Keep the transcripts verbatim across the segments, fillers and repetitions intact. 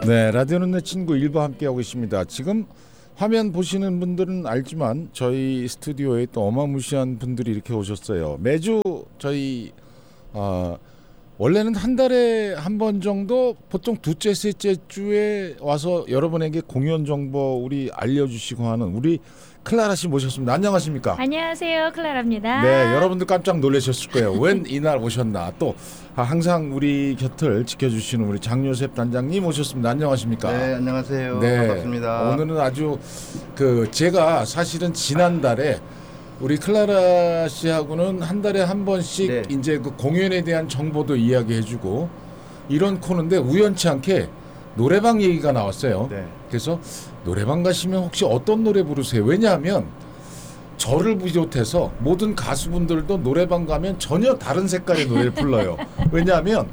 네, 라디오는 내 친구 일부 함께하고 있습니다. 지금 화면 보시는 분들은 알지만 저희 스튜디오에 또 어마무시한 분들이 이렇게 오셨어요. 매주 저희 어, 원래는 한 달에 한 번 정도 보통 두째 셋째 주에 와서 여러분에게 공연 정보 우리 알려주시고 하는 우리 클라라 씨 모셨습니다. 안녕하십니까? 안녕하세요, 클라라입니다. 네, 여러분들 깜짝 놀라셨을 거예요. 웬 이날 오셨나? 또 항상 우리 곁을 지켜주시는 우리 장요셉 단장님 오셨습니다. 안녕하십니까? 네, 안녕하세요. 네, 반갑습니다. 오늘은 아주 그 제가 사실은 지난달에 우리 클라라 씨하고는 한 달에 한 번씩 네. 이제 그 공연에 대한 정보도 이야기해주고 이런 코너인데 우연치 않게 노래방 얘기가 나왔어요. 네. 그래서 노래방 가시면 혹시 어떤 노래 부르세요? 왜냐하면 저를 비롯해서 모든 가수분들도 노래방 가면 전혀 다른 색깔의 노래를 불러요. 왜냐하면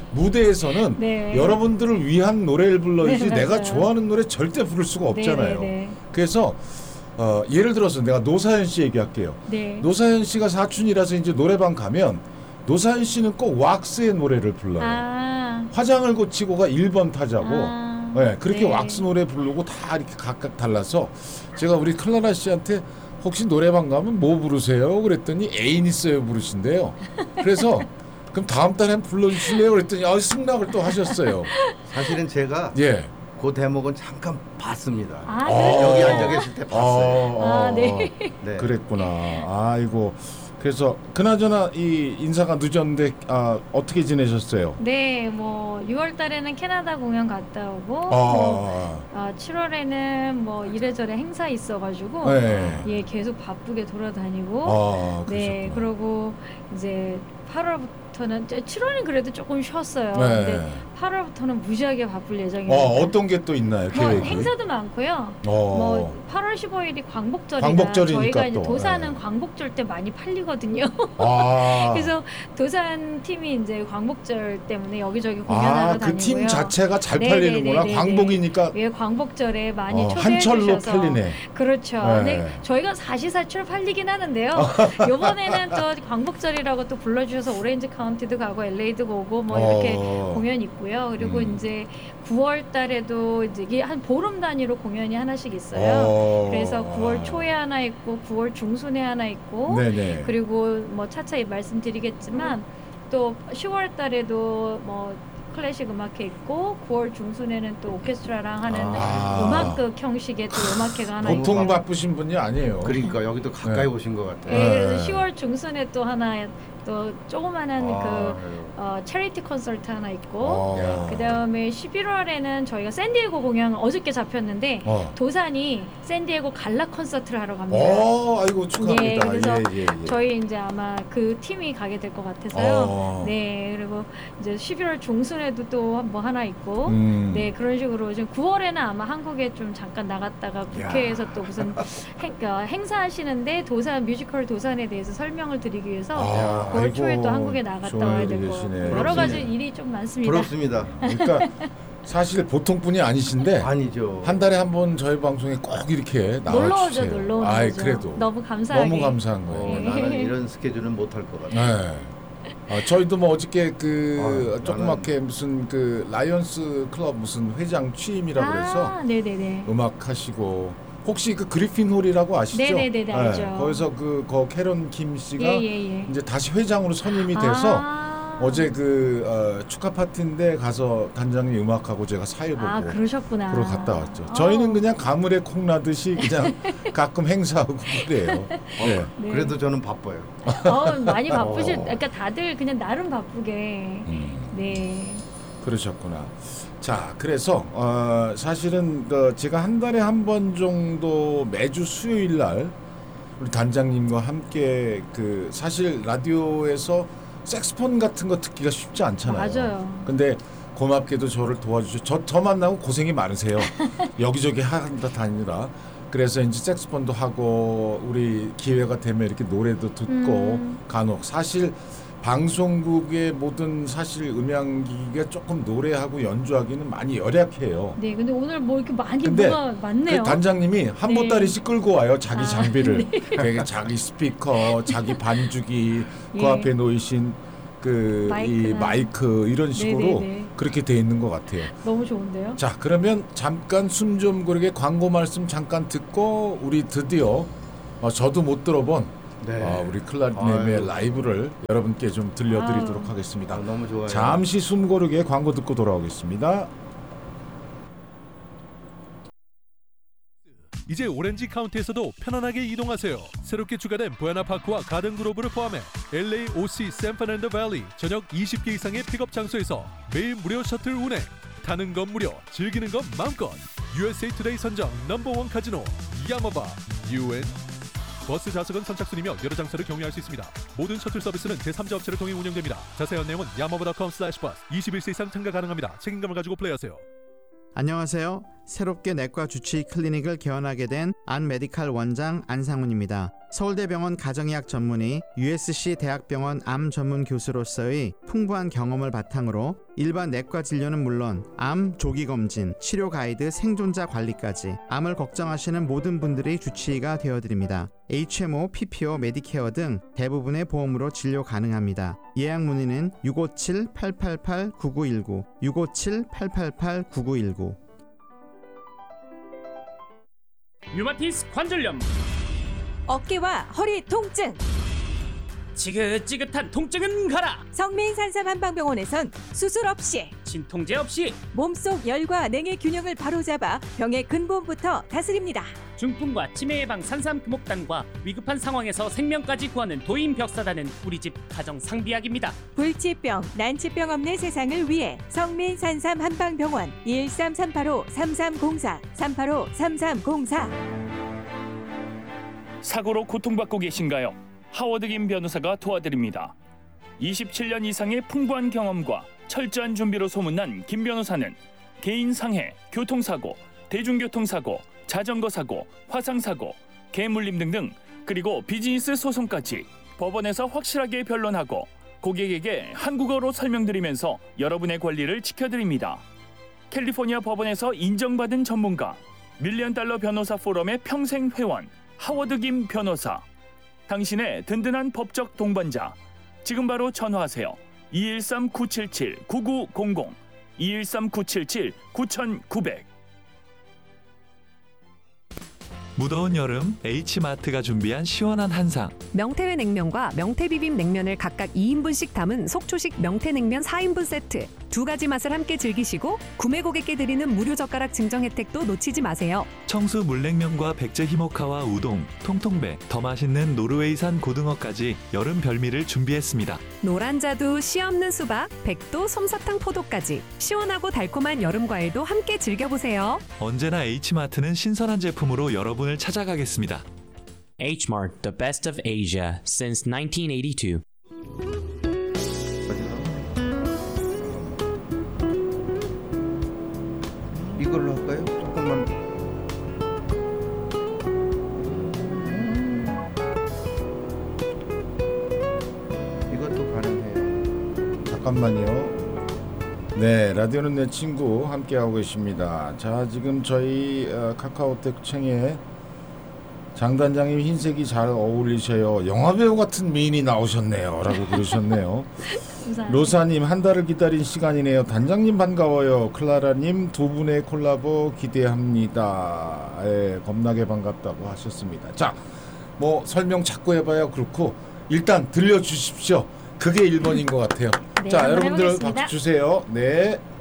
무대에서는 네. 여러분들을 위한 노래를 불러야지 네, 내가 맞아요. 좋아하는 노래 절대 부를 수가 없잖아요. 네, 네, 네. 그래서 어, 예를 들어서 내가 노사연 씨 얘기할게요. 네. 노사연 씨가 사촌이라서 이제 노래방 가면 노사연 씨는 꼭 왁스의 노래를 불러요. 아, 화장을 고치고가 일 번 타자고 아, 네, 그렇게 네. 왁스 노래 부르고 다 이렇게 각각 달라서 제가 우리 클라라 씨한테 혹시 노래방 가면 뭐 부르세요? 그랬더니 애인 있어요 부르신대요. 그래서 그럼 다음 달에 한번 불러주실래요? 그랬더니 아, 승낙을 또 하셨어요. 사실은 제가 예. 그 대목은 잠깐 봤습니다. 아, 어. 여기 앉아 계실 때 봤어요. 아, 네. 네. 그랬구나. 아이고. 그래서 그나저나 이 인사가 늦었는데 아, 어떻게 지내셨어요? 네, 뭐 유월 달에는 캐나다 공연 갔다 오고 아, 뭐, 아, 칠월에는 뭐 이래저래 행사 있어가지고 네. 예, 계속 바쁘게 돌아다니고 아, 네, 그러셨구나. 그러고 이제 팔월부터는 칠월은 그래도 조금 쉬었어요. 네. 근데 팔월부터는 무지하게 바쁠 예정입니다. 어, 어떤 게 또 있나요? 뭐 계획이? 행사도 많고요. 어. 뭐 팔월 십오일이 광복절이라 광복절이니까 저희가 이제 또, 도산은 네. 광복절 때 많이 팔리거든요. 아. 그래서 도산 팀이 이제 광복절 때문에 여기저기 공연하러 아, 다니고요. 그 팀 자체가 잘 네, 팔리는구나. 네, 네, 네, 광복이니까 예, 광복절에 많이 어, 초대해 한철로 주셔서 팔리네. 그렇죠. 네. 근데 저희가 사시사철 팔리긴 하는데요. 이번에는 또 광복절이라고 또 불러주셔서 오렌지 카운티도 가고 엘에이도 오고 뭐 이렇게 어. 공연 있고요. 그리고 음. 이제 구월 달에도 이제 이게 한 보름 단위로 공연이 하나씩 있어요. 어. 그래서 구월 초에 하나 있고 구월 중순에 하나 있고 네네. 그리고 뭐 차차 말씀드리겠지만 또 시월 달에도 뭐 클래식 음악회 있고 구월 중순에는 또 오케스트라랑 하는 아. 음악극 형식의 또 음악회가 하나 보통 있고 바쁘신 분이 아니에요. 그러니까 여기도 가까이 네. 오신 것 같아요. 예, 네. 그래서 시월 중순에 또 하나 또 조그만한 아, 그 그래요. 어, 체리티 콘서트 하나 있고 어. 그 다음에 십일월에는 저희가 샌디에고 공연 어저께 잡혔는데 어. 도산이 샌디에고 갈라 콘서트를 하러 갑니다. 어, 아이고 축하합니다. 예, 그래서 예, 예, 예. 저희 이제 아마 그 팀이 가게 될 것 같아서요. 어. 네, 그리고 이제 십일월 중순에도 또 뭐 하나 있고, 음. 네 그런 식으로 지금 구월에는 아마 한국에 좀 잠깐 나갔다가 국회에서 또 무슨 행, 어, 행사하시는데 도산 뮤지컬 도산에 대해서 설명을 드리기 위해서 아, 구월 아이고, 초에 또 한국에 나갔다 좋은 와야 일이 되고 계시네. 여러 가지 부럽습니다. 일이 좀 많습니다. 부럽습니다. 그러니까 사실 보통 분이 아니신데 아니죠. 한 달에 한 번 저희 방송에 꼭 이렇게 놀러 오죠, 나와주세요. 놀러 오는 아이, 거죠. 그래도 너무 감사하게. 너무 감사한 어, 거예요. 네. 나는 이런 스케줄은 못할 것 같아요. 네. 어, 저희도 뭐 어저께 그 아유, 조그맣게 무슨 그 라이언스 클럽 무슨 회장 취임이라고 그래서 아, 네네네. 음악 하시고 혹시 그 그리핀 홀이라고 아시죠? 네네네네, 알죠. 거기서 그 거 캐런 김 씨가 예예예. 이제 다시 회장으로 선임이 돼서 아. 어제 그 어, 축하 파티인데 가서 단장님 음악하고 제가 사회 보고 아 그러셨구나. 그러고 갔다 왔죠. 어. 저희는 그냥 가물에 콩 나듯이 그냥 가끔 행사하고 그래요. 네. 네. 그래도 저는 바빠요. 어, 많이 바쁘실. 어. 그러니까 다들 그냥 나름 바쁘게. 음, 네. 그러셨구나. 자, 그래서 어, 사실은 그 제가 한 달에 한 번 정도 매주 수요일 날 우리 단장님과 함께 그 사실 라디오에서 색스폰 같은 거 듣기가 쉽지 않잖아요. 맞아요. 근데 고맙게도 저를 도와주셔. 저, 저 만나고 고생이 많으세요. 여기저기 한다 다니느라. 그래서 이제 색스폰도 하고 우리 기회가 되면 이렇게 노래도 듣고 음. 간혹 사실 방송국의 모든 사실 음향기기가 조금 노래하고 연주하기는 많이 열악해요. 네. 근데 오늘 뭐 이렇게 많이 근데 뭐가 많네요. 그 단장님이 한 네. 보따리씩 끌고 와요. 자기 아, 장비를. 그러니까 자기 스피커, 자기 반주기, 그 예. 앞에 놓이신 그 이 마이크나. 마이크 이런 식으로 네네네. 그렇게 돼 있는 것 같아요. 너무 좋은데요? 자, 그러면 잠깐 숨 좀 고르게 광고 말씀 잠깐 듣고 우리 드디어 어, 저도 못 들어본 네. 어, 우리 클라리넷의 아유. 라이브를 여러분께 좀 들려드리도록 아유. 하겠습니다. 아, 너무 좋아요. 잠시 숨 고르게 광고 듣고 돌아오겠습니다. 이제 오렌지 카운티에서도 편안하게 이동하세요. 새롭게 추가된 보야나 파크와 가든 그로브를 포함해 엘에이, 오씨, 샌프란시스코 밸리 전역 이십 개 이상의 픽업 장소에서 매일 무료 셔틀 운행. 타는 건 무료, 즐기는 건 마음껏. 유에스에이 투데이 선정 넘버원 카지노 야마바 유엔. 버스 좌석은 선착순이며 여러 장소를 경유할 수 있습니다. 모든 셔틀 서비스는 제삼자 업체를 통해 운영됩니다. 자세한 내용은 야마바 닷컴 슬래시 버스. 이십일 세 이상 참가 가능합니다. 책임감을 가지고 플레이하세요. 안녕하세요. 새롭게 내과 주치의 클리닉을 개원하게 된 안메디칼 원장 안상훈입니다. 서울대병원 가정의학 전문의, 유에스씨 대학병원 암 전문 교수로서의 풍부한 경험을 바탕으로 일반 내과 진료는 물론 암 조기 검진, 치료 가이드, 생존자 관리까지 암을 걱정하시는 모든 분들의 주치의가 되어드립니다. 에이치엠오, 피피오, 메디케어 등 대부분의 보험으로 진료 가능합니다. 예약 문의는 육오칠 팔팔팔 구구일구, 육오칠 팔팔팔 구구일구. 류마티스 관절염, 어깨와 허리 통증, 지긋지긋한 통증은 가라. 성민산삼 한방병원에선 수술 없이 진통제 없이 몸속 열과 냉의 균형을 바로잡아 병의 근본부터 다스립니다. 중풍과 치매 예방 산삼 금옥단과 위급한 상황에서 생명까지 구하는 도인 벽사단은 우리 집 가정 상비약입니다. 불치병, 난치병 없는 세상을 위해 성민산삼 한방병원 일삼 삼팔오 삼삼공사 삼팔오 삼삼공사. 사고로 고통받고 계신가요? 하워드 김 변호사가 도와드립니다. 이십칠 년 이상의 풍부한 경험과 철저한 준비로 소문난 김 변호사는 개인 상해, 교통사고, 대중교통사고, 자전거 사고, 화상사고, 개물림 등등, 그리고 비즈니스 소송까지 법원에서 확실하게 변론하고 고객에게 한국어로 설명드리면서 여러분의 권리를 지켜드립니다. 캘리포니아 법원에서 인정받은 전문가, 밀리언 달러 변호사 포럼의 평생 회원, 하워드 김 변호사. 당신의 든든한 법적 동반자. 지금 바로 전화하세요. 이일삼 구칠칠 구구공공, 이일삼 구칠칠 구구공공. 무더운 여름 H마트가 준비한 시원한 한상. 명태회 냉면과 명태비빔 냉면을 각각 이 인분씩 담은 속초식 명태냉면 사 인분 세트. 두 가지 맛을 함께 즐기시고 구매 고객께 드리는 무료 젓가락 증정 혜택도 놓치지 마세요. 청수 물냉면과 백제 히모카와 우동, 통통배, 더 맛있는 노르웨이산 고등어까지 여름 별미를 준비했습니다. 노란 자두, 씨 없는 수박, 백도, 솜사탕 포도까지 시원하고 달콤한 여름 과일도 함께 즐겨보세요. 언제나 H마트는 신선한 제품으로 여러분을 찾아가겠습니다. H-Mart, the best of Asia since nineteen eighty-two. 이걸로 할까요? 조금만. 이것도 가능해요. 잠깐만요. 네, 라디오는 내 친구 함께하고 계십니다. 자, 지금 저희 어, 카카오톡 창에 장단장님 흰색이 잘 어울리셔요. 영화배우 같은 미인이 나오셨네요. 라고 그러셨네요. 로사님, 한 달을 기다린 시간이네요. 단장님 반가워요. 클라라님, 두 분의 콜라보 기대합니다. 예, 겁나게 반갑다고 하셨습니다. 자, 뭐 설명 자꾸 해봐야 그렇고 일단 들려주십시오. 그게 일 번인 것 같아요. 네, 자, 한번 여러분들 해보겠습니다. 박수 주세요. 네.